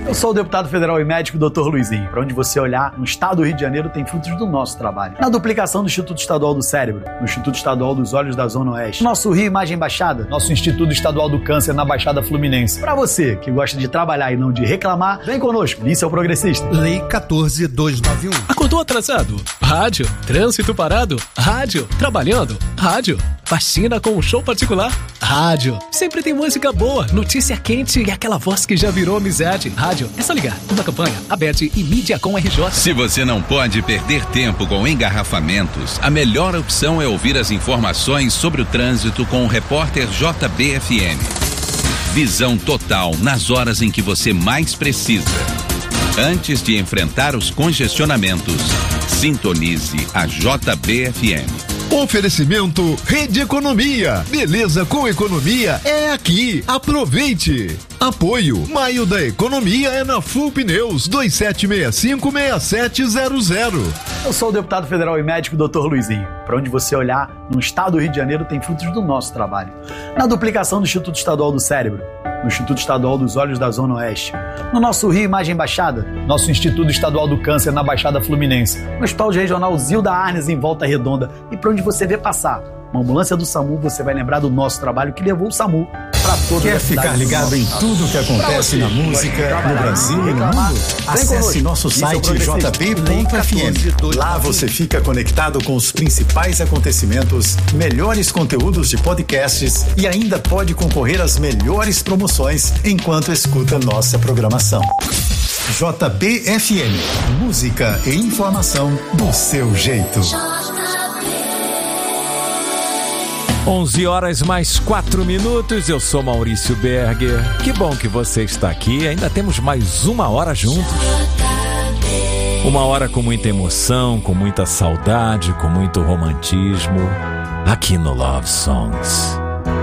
Eu sou o deputado federal e médico Dr. Luizinho. Para onde você olhar, no estado do Rio de Janeiro tem frutos do nosso trabalho. Na duplicação do Instituto Estadual do Cérebro, no Instituto Estadual dos Olhos da Zona Oeste, nosso Rio Imagem Baixada, nosso Instituto Estadual do Câncer na Baixada Fluminense. Para você que gosta de trabalhar e não de reclamar, vem conosco, Isso é o Progressista. Lei 14.291. Acordou atrasado? Rádio. Trânsito parado? Rádio. Trabalhando? Rádio. Vacina com um show particular? Rádio. Sempre tem música boa, notícia quente e aquela voz que já virou amizade. Rádio. É só ligar. Uma campanha, Abete e Mídia com RJ. Se você não pode perder tempo com engarrafamentos, a melhor opção é ouvir as informações sobre o trânsito com o repórter JBFM. Visão total nas horas em que você mais precisa. Antes de enfrentar os congestionamentos, sintonize a JBFM. Oferecimento Rede Economia. Beleza com economia é aqui. Aproveite. Apoio. Maio da Economia é na Full Pneus 2765-6700. Eu sou o deputado federal e médico Dr. Luizinho. Para onde você olhar, no estado do Rio de Janeiro tem frutos do nosso trabalho. Na duplicação do Instituto Estadual do Cérebro, no Instituto Estadual dos Olhos da Zona Oeste, no nosso Rio Imagem Baixada, nosso Instituto Estadual do Câncer na Baixada Fluminense, no Hospital Regional Zilda Arnes em Volta Redonda e para onde você vê passar uma ambulância do SAMU, você vai lembrar do nosso trabalho que levou o SAMU para toda Quer ficar ligado em tudo o que acontece na música, no Brasil e no mundo? Acesse nosso site jb.fm. Lá você fica conectado com os principais acontecimentos, melhores conteúdos de podcasts e ainda pode concorrer às melhores promoções enquanto escuta nossa programação. JBFM, música e informação do seu jeito. 11h mais 4. Eu sou Maurício Berger. Que bom que você está aqui. Ainda temos mais uma hora juntos. Uma hora com muita emoção, com muita saudade, com muito romantismo. Aqui no Love Songs.